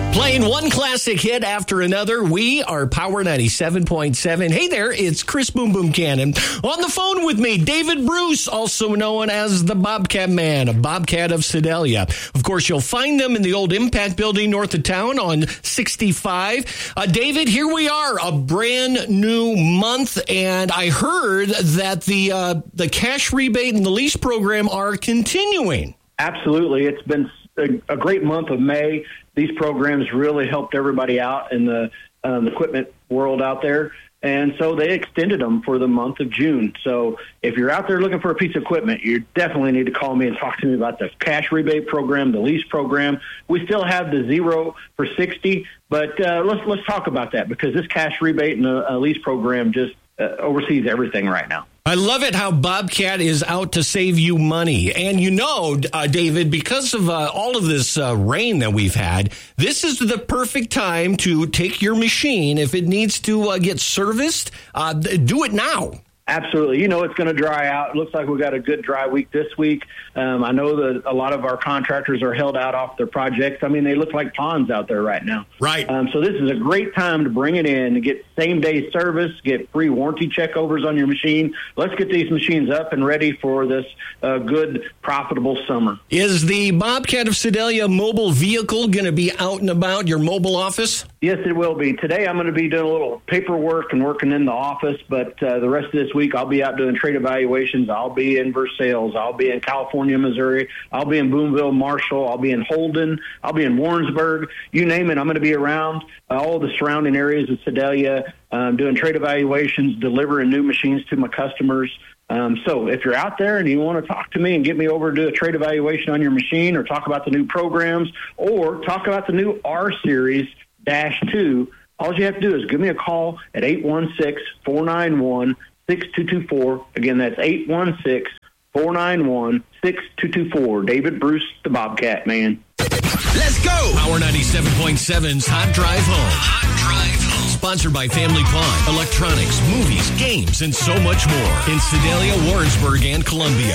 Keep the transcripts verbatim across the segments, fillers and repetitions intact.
Playing one classic hit after another, we are Power ninety-seven point seven. Hey there, it's Chris Boom Boom Cannon. On the phone with me, David Bruce, also known as the Bobcat Man, a Bobcat of Sedalia. Of course, you'll find them in the old Impact Building north of town on sixty-five. Uh, David, here we are, a brand new month, and I heard that the uh, the cash rebate and the lease program are continuing. Absolutely. It's been a, a great month of May. These programs really helped everybody out in the um, equipment world out there. And so they extended them for the month of June. So if you're out there looking for a piece of equipment, you definitely need to call me and talk to me about the cash rebate program, the lease program. We still have the zero for sixty, but uh, let's let's talk about that, because this cash rebate and a, a lease program just uh, oversees everything right now. I love it how Bobcat is out to save you money. And you know, uh, David, because of uh, all of this uh, rain that we've had, this is the perfect time to take your machine. If it needs to uh, get serviced, uh, do it now. Absolutely. You know, it's going to dry out. It looks like we got a good dry week this week. Um, I know that a lot of our contractors are held out off their projects. I mean, they look like ponds out there right now. Right. Um, so this is a great time to bring it in and get same-day service, get free warranty checkovers on your machine. Let's get these machines up and ready for this uh, good, profitable summer. Is the Bobcat of Sedalia mobile vehicle going to be out and about your mobile office? Yes, it will be. Today I'm going to be doing a little paperwork and working in the office, but uh, the rest of this week I'll be out doing trade evaluations. I'll be in Versailles. I'll be in California, Missouri. I'll be in Boonville, Marshall. I'll be in Holden. I'll be in Warrensburg. You name it, I'm going to be around uh, all the surrounding areas of Sedalia, um, doing trade evaluations, delivering new machines to my customers. Um, so if you're out there and you want to talk to me and get me over to do a trade evaluation on your machine, or talk about the new programs, or talk about the new R Series Dash two, all you have to do is give me a call at eight one six, four nine one, six two two four. Again, that's eight one six, four nine one, six two two four. David Bruce, the Bobcat Man. Let's go! Power ninety-seven point seven's Hot Drive Home. Hot Drive Home. Sponsored by Family Pond, electronics, movies, games, and so much more. In Sedalia, Warrensburg, and Columbia.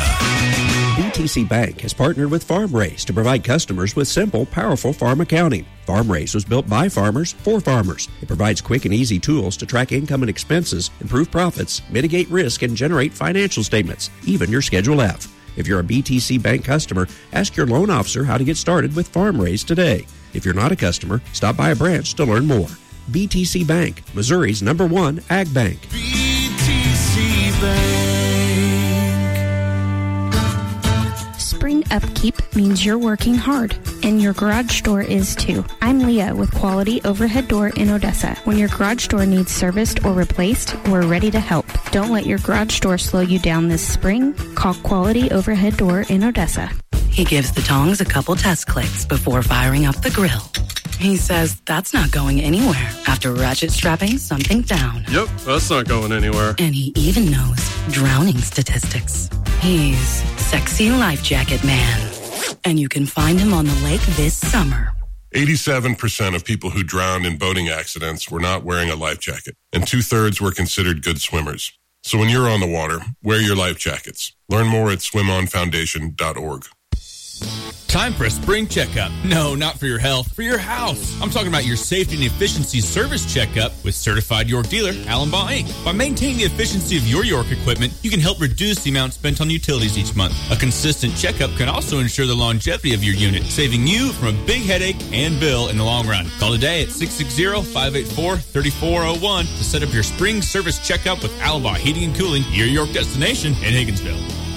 B T C Bank has partnered with FarmRaise to provide customers with simple, powerful farm accounting. FarmRaise was built by farmers for farmers. It provides quick and easy tools to track income and expenses, improve profits, mitigate risk, and generate financial statements, even your Schedule F. If you're a B T C Bank customer, ask your loan officer how to get started with FarmRaise today. If you're not a customer, stop by a branch to learn more. B T C Bank, Missouri's number one ag bank. B T C Bank. Spring upkeep means you're working hard, and your garage door is too. I'm Leah with Quality Overhead Door in Odessa. When your garage door needs serviced or replaced, we're ready to help. Don't let your garage door slow you down this spring. Call Quality Overhead Door in Odessa. He gives the tongs a couple test clicks before firing up the grill. He says that's not going anywhere after ratchet strapping something down. Yep, that's not going anywhere. And he even knows drowning statistics. He's Sexy Life Jacket Man. And you can find him on the lake this summer. eighty-seven percent of people who drowned in boating accidents were not wearing a life jacket, and two-thirds were considered good swimmers. So when you're on the water, wear your life jackets. Learn more at swim on foundation dot org. Time for a spring checkup. No, not for your health, for your house. I'm talking about your safety and efficiency service checkup with certified York dealer, Allen Baugh Incorporated. By maintaining the efficiency of your York equipment, you can help reduce the amount spent on utilities each month. A consistent checkup can also ensure the longevity of your unit, saving you from a big headache and bill in the long run. Call today at six six zero, five eight four, three four zero one to set up your spring service checkup with Allen Baugh Heating and Cooling, your York destination in Higginsville.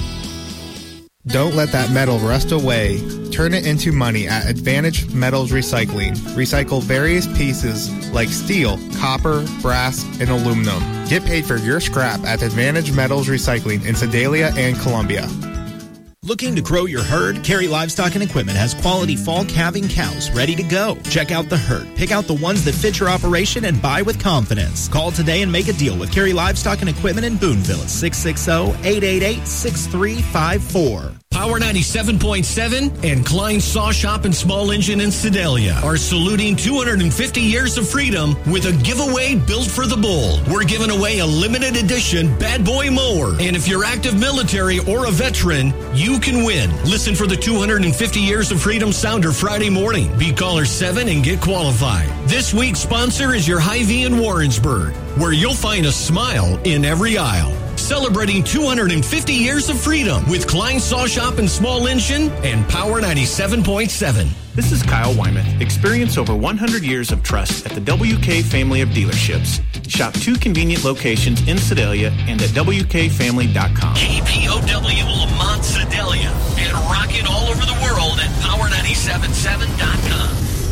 Don't let that metal rust away. Turn it into money at Advantage Metals Recycling. Recycle various pieces like steel, copper, brass, and aluminum. Get paid for your scrap at Advantage Metals Recycling in Sedalia and Columbia. Looking to grow your herd? Kerry Livestock and Equipment has quality fall calving cows ready to go. Check out the herd. Pick out the ones that fit your operation and buy with confidence. Call today and make a deal with Kerry Livestock and Equipment in Boonville at six six zero, eight eight eight, six three five four. Power ninety-seven point seven and Klein Saw Shop and Small Engine in Sedalia are saluting two hundred fifty years of freedom with a giveaway built for the bull. We're giving away a limited edition Bad Boy mower. And if you're active military or a veteran, you you can win. Listen for the two hundred fifty Years of Freedom Sounder Friday morning. Be caller seven and get qualified. This week's sponsor is your Hy-Vee in Warrensburg, where you'll find a smile in every aisle. Celebrating two hundred fifty years of freedom with Klein Saw Shop and Small Engine and Power ninety-seven point seven. This is Kyle Wyman. Experience over one hundred years of trust at the W K family of dealerships. Shop two convenient locations in Sedalia and at W K family dot com. K P O W Lamont Sedalia and rock it all over the world at power nine seven seven dot com.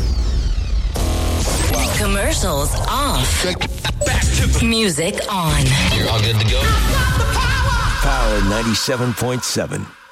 Commercials off. Back to the music on. You're all good to go? Power ninety-seven point seven.